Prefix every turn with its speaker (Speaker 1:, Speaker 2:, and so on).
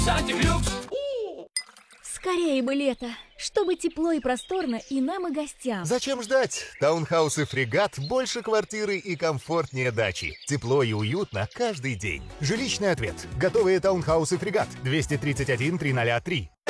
Speaker 1: Сантехлюкс.
Speaker 2: Скорее бы лето, чтобы тепло и просторно и нам, и гостям.
Speaker 3: Зачем ждать? Таунхаусы «Фрегат» больше квартиры и комфортнее дачи. Тепло и уютно каждый день. Жилищный ответ. Готовые таунхаусы «Фрегат» 231 303.